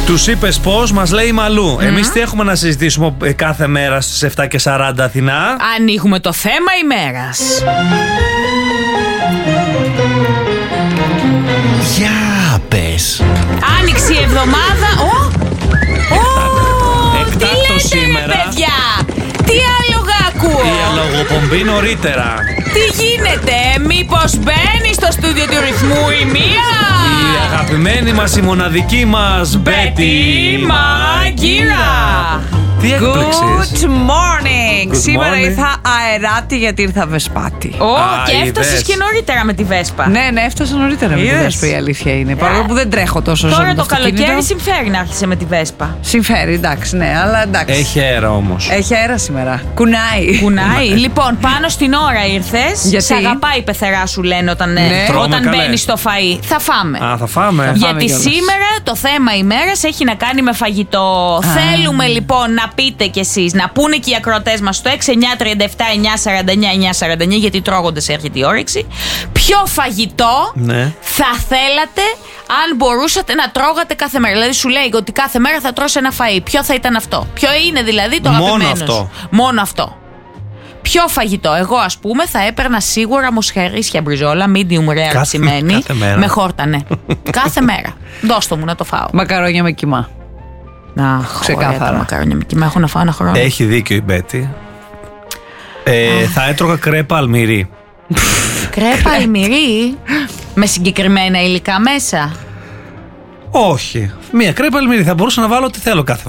Τους είπες πώς, μας λέει η Μαλού. Εμείς τι έχουμε να συζητήσουμε κάθε μέρα στις 7:40 Αθηνά? Ανοίγουμε το θέμα ημέρας. Για πες. Άνοιξε η εβδομάδα. Τι λέτε σήμερα. ρε παιδιά? Τι άλογα ακούω? Η αλογοπομπή νωρίτερα. Τι γίνεται? Μήπως μπαίνει στο στούντιο του ρυθμού η μία? Η αγαπημένη μας, η μοναδική μας Μπέτη Μαγκύρα. Τι έκπληξες? Good morning! Σήμερα morning. ήρθα αεράτη γιατί ήρθα Βεσπάτη. Και έφτασες είδες. και νωρίτερα με τη Βέσπα. Ναι, έφτασα νωρίτερα με τη Είδες. Βέσπα, η αλήθεια είναι. Παρόλο που δεν τρέχω τόσο όσο Τώρα με το αυτοκίνητο. καλοκαίρι συμφέρει να άρχισε με τη Βέσπα. Συμφέρει, εντάξει, ναι, αλλά εντάξει. Έχει αέρα όμως. Έχει αέρα σήμερα. Κουνάει. Κουνάει. Λοιπόν, πάνω στην ώρα ήρθες. Γιατί? Σ' αγαπάει η πεθερά σου, λένε όταν, Ναι. Τρώμε, όταν καλέ. μπαίνει στο φαΐ. Θα φάμε. Α, θα φάμε. Γιατί κιόλας. σήμερα το θέμα ημέρας έχει να κάνει με φαγητό. Θέλουμε λοιπόν να πείτε κι εσείς, να πούνε και οι ακροατές μας στο 6937-949-949, γιατί τρώγονται έρχεται η όρεξη. Ποιο φαγητό Ναι. θα θέλατε αν μπορούσατε να τρώγατε κάθε μέρα? Δηλαδή σου λέει ότι κάθε μέρα θα τρως ένα φαΐ. Ποιο θα ήταν αυτό? Ποιο είναι δηλαδή το Μόνο αγαπημένο αυτό. σου? Μόνο αυτό. Ποιο φαγητό? Εγώ ας πούμε θα έπαιρνα σίγουρα μοσχαρίσια μπριζόλα, medium rare ψημένη, κάθε μέρα. με χόρτα, ναι. Κάθε μέρα. Δώσ' το μου να το φάω. Μακαρόνια με κιμά. Ξεκάθαρα. Τα μακαρόνια με κιμά έχω να φάω ένα χρόνο. Έχει δίκιο η Μπέτη. Θα έτρωγα κρέπα αλμυρί. Κρέπα αλμυρί με συγκεκριμένα υλικά μέσα. Όχι. Μία κρέπα αλμυρί. Θα μπορούσα να βάλω ό,τι θέλω κάθε